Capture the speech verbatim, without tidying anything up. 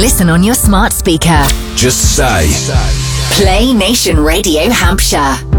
listen on your smart speaker. Just say, Play Nation Radio Hampshire.